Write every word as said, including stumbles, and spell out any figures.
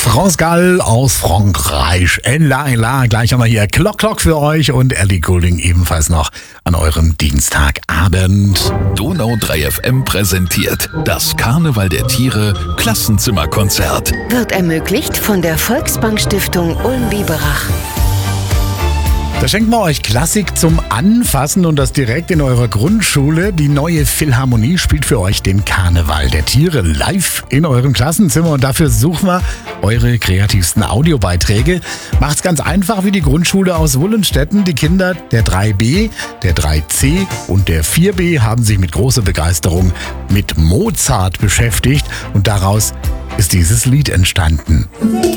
France Gall aus Frankreich. Ella, Ella. Gleich haben wir hier Clock Clock für euch und Ellie Goulding ebenfalls noch an eurem Dienstagabend. Donau drei F M präsentiert das Karneval der Tiere Klassenzimmerkonzert. Wird ermöglicht von der Volksbank Stiftung Ulm-Biberach. Da schenken wir euch Klassik zum Anfassen und das direkt in eurer Grundschule. Die neue Philharmonie spielt für euch den Karneval der Tiere live in eurem Klassenzimmer und dafür suchen wir eure kreativsten Audiobeiträge. Macht's ganz einfach wie die Grundschule aus Wullenstetten. Die Kinder der drei B, der drei C und der vier B haben sich mit großer Begeisterung mit Mozart beschäftigt und daraus ist dieses Lied entstanden.